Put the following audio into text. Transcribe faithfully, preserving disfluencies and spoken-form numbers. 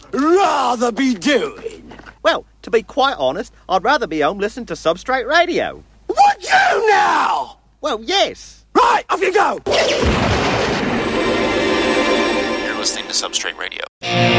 rather be doing? Well, to be quite honest, I'd rather be home listening to Substrate Radio. Would you now? Well, yes. Right, off you go! You're listening to Substrate Radio.